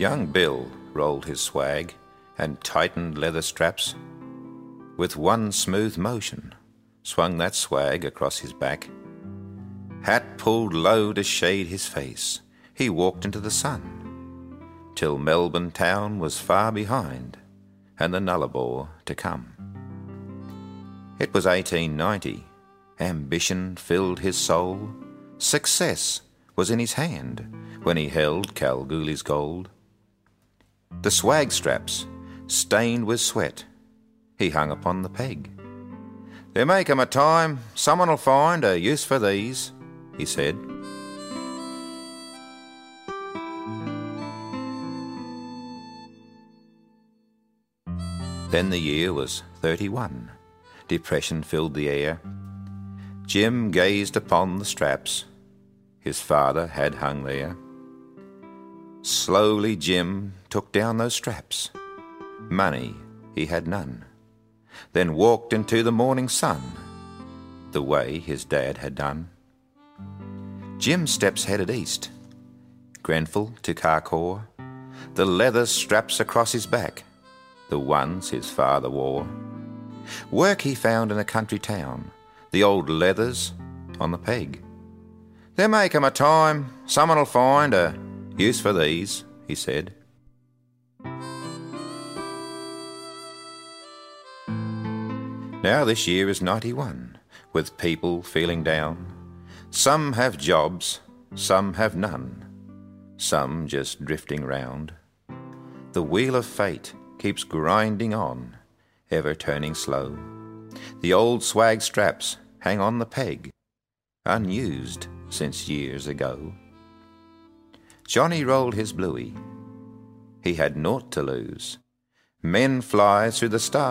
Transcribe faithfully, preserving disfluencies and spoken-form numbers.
Young Bill rolled his swag and tightened leather straps. With one smooth motion, swung that swag across his back. Hat pulled low to shade his face, he walked into the sun, till Melbourne town was far behind, and the Nullarbor to come. It was eighteen ninety, ambition filled his soul, success was in his hand when he held Kalgoorlie's gold. The swag straps, stained with sweat, he hung upon the peg. "There may come a time someone'll find a use for these," he said. Then the year was thirty-one. Depression filled the air. Jim gazed upon the straps his father had hung there. Slowly Jim took down those straps. Money he had none. Then walked into the morning sun, the way his dad had done. Jim's steps headed east, Grenfell to Carcoar, the leather straps across his back, the ones his father wore. Work he found in a country town, the old leathers on the peg. "There may come a time someone'll find a use for these," he said. Now this year is ninety-one, with people feeling down. Some have jobs, some have none, some just drifting round. The wheel of fate keeps grinding on, ever turning slow. The old swag straps hang on the peg, unused since years ago. Johnny rolled his bluey. He had naught to lose. Men fly through the stars.